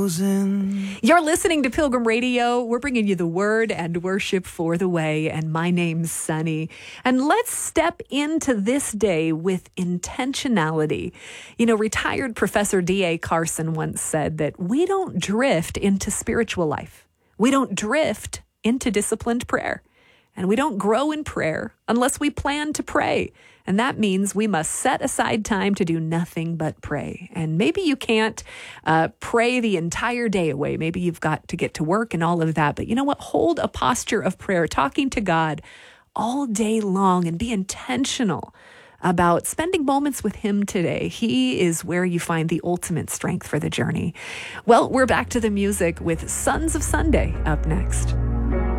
chosen. You're listening to Pilgrim Radio. We're bringing you the word and worship for the way, and my name's Sunny. And let's step into this day with intentionality. You know, retired Professor D.A. Carson once said that we don't drift into spiritual life. We don't drift into disciplined prayer. And we don't grow in prayer unless we plan to pray. And that means we must set aside time to do nothing but pray. And maybe you can't pray the entire day away. Maybe you've got to get to work and all of that. But you know what? Hold a posture of prayer, talking to God all day long, and be intentional about spending moments with Him today. He is where you find the ultimate strength for the journey. Well, we're back to the music with Sons of Sunday up next.